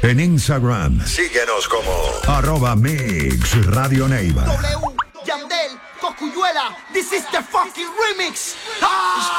En Instagram, síguenos como @Mix Radio Neiva. W, Yandel, Cocuyuela, this is the fucking remix.